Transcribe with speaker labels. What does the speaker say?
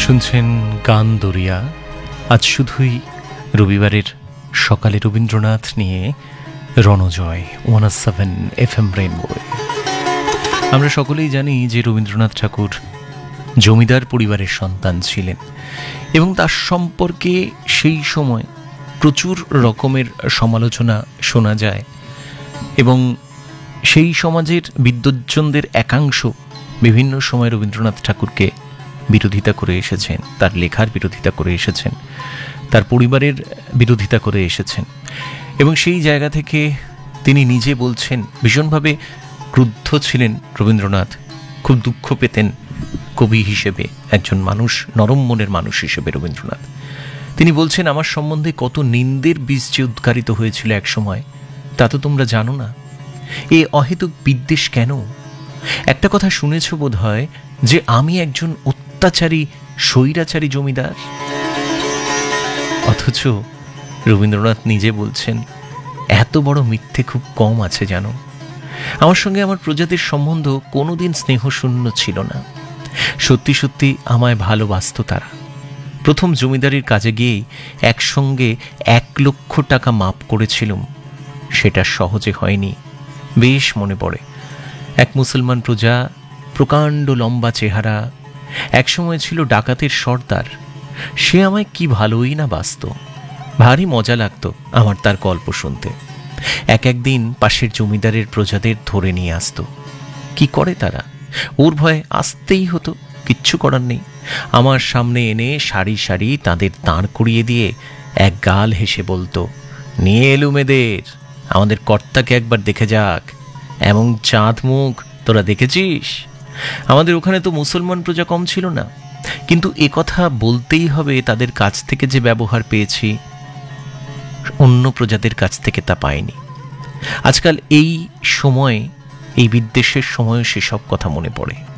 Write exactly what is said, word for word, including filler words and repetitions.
Speaker 1: শুনছেন গান দরিয়া। আজ শুধুই রবিবারের সকালে রবীন্দ্রনাথ নিয়ে রণজয় ওয়ান আর সেভেন এফ এম রেইনবো। আমরা সকলেই জানি যে রবীন্দ্রনাথ ঠাকুর জমিদার পরিবারের সন্তান ছিলেন এবং তার সম্পর্কে সেই সময় প্রচুর রকমের সমালোচনা শোনা যায় এবং সেই সমাজের বিদ্বজ্জনদের একাংশ বিভিন্ন সময় রবীন্দ্রনাথ ঠাকুরকে বিরোধিতা করে এসেছেন, তার লেখার বিরোধিতা করে এসেছেন, তার পরিবারের বিরোধিতা করে এসেছেন এবং সেই জায়গা থেকে তিনি নিজে বলছেন ভীষণভাবে ক্রুদ্ধ ছিলেন রবীন্দ্রনাথ, খুব দুঃখ পেতেন কবি হিসেবে, একজন মানুষ, নরম মনের মানুষ হিসেবে রবীন্দ্রনাথ। তিনি বলছেন, আমার সম্বন্ধে কত নিন্দের বীজ যে উদ্গারিত হয়েছিল এক সময়, তা তো তোমরা জানো না। এ অহেতুক বিদ্বেষ কেন? একটা কথা শুনেছ বোধ হয় যে আমি একজন অত্যাচারী স্বৈরাচারী জমিদার। অথচ রবীন্দ্রনাথ নিজে বলছেন, এত বড় মিথ্যে খুব কম আছে জানো। আমার সঙ্গে আমার প্রজাতির সম্বন্ধ কোনোদিন স্নেহশূন্য ছিল না। সত্যি সত্যি আমায় ভালোবাসত তারা। প্রথম জমিদারির কাজে গিয়েই একসঙ্গে এক লক্ষ টাকা মাপ করেছিলাম। সেটা সহজে হয়নি। বেশ মনে পড়ে, এক মুসলমান প্রজা, প্রকাণ্ড লম্বা চেহারা, একসময় ছিল ডাকাতের সর্দার। সে আমায় কি ভালোই না বাসত। ভারী মজা লাগতো আমার তার গল্প শুনতে। এক একদিন পাশের জমিদারের প্রজাদের ধরে নিয়ে আসতো। কি করে তারা? ওর ভয়ে আসতেই হতো, কিচ্ছু করার নেই। আমার সামনে এনে সারি সারি তাদের দাঁড় করিয়ে দিয়ে এক গাল হেসে বলতো, নিয়ে এলুম এদের, আমাদের কর্তাকে একবার দেখে যাক। এমন চাঁদ মুখ তোরা দেখেছিস? আমাদের ওখানে তো মুসলমান প্রজা কম ছিল না, কিন্তু এ কথা বলতেই হবে, তাদের কাছ থেকে যে ব্যবহার পেয়েছি অন্য প্রজাদের কাছ থেকে তা পাইনি। আজকাল এই সময়, এই বিদ্বেষের সময়ও সেসব কথা মনে পড়ে।